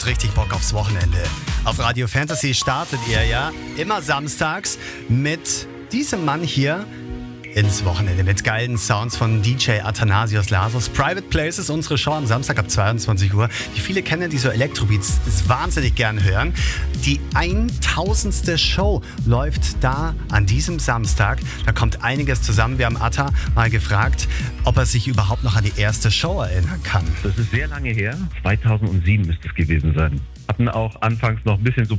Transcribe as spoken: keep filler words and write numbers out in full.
habt richtig Bock aufs Wochenende. Auf Radio Fantasy startet ihr ja immer samstags mit diesem Mann hier ins Wochenende mit geilen Sounds von D J Athanasios Lasos. Private Places, unsere Show am Samstag ab zweiundzwanzig Uhr. Die viele kennen, die so Elektrobeats wahnsinnig gern hören. Die tausendste Show läuft da an diesem Samstag. Da kommt einiges zusammen. Wir haben Atta mal gefragt, ob er sich überhaupt noch an die erste Show erinnern kann. Das ist sehr lange her. zweitausendsieben müsste es gewesen sein. Hatten auch anfangs noch ein bisschen so